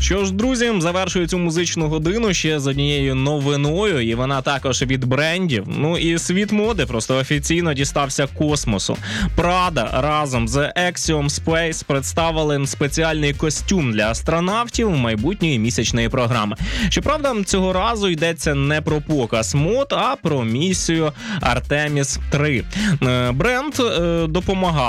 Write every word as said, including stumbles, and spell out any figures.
Що ж, друзі, завершую цю музичну годину ще з однією новиною, і вона також від брендів. Ну і світ моди просто офіційно дістався космосу. Prada разом з Axiom Space представили спеціальний костюм для астронавтів майбутньої місячної програми. Щоправда, цього разу йдеться не про показ мод, а про місію Артеміс три. Бренд допомагав